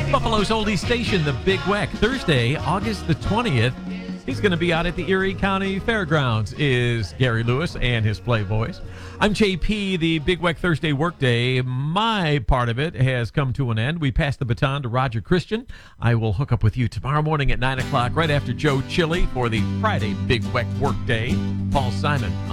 Buffalo's oldie station, the Big Weck, Thursday, August the 20th. He's going to be out at the Erie County Fairgrounds, is Gary Lewis and his Playboys. I'm JP, the Big Weck Thursday workday. My part of it has come to an end. We pass the baton to Roger Christian. I will hook up with you tomorrow morning at 9 o'clock, right after Joe Chili for the Friday Big Weck workday. Paul Simon